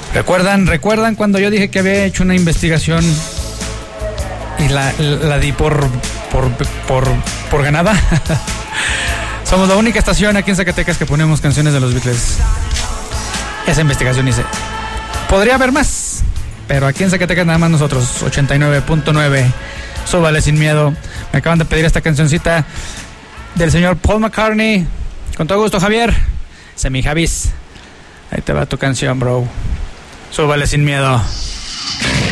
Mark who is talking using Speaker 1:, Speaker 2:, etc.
Speaker 1: ¿Recuerdan cuando yo dije que había hecho una investigación y la di por ganada? Somos la única estación aquí en Zacatecas que ponemos canciones de los Beatles. Esa investigación hice. Podría haber más, pero aquí en Zacatecas nada más nosotros. 89.9. Súbale sin miedo. Me acaban de pedir esta cancioncita del señor Paul McCartney. Con todo gusto, Javier. Semi Javis. Ahí te va tu canción, bro. Súbale sin miedo.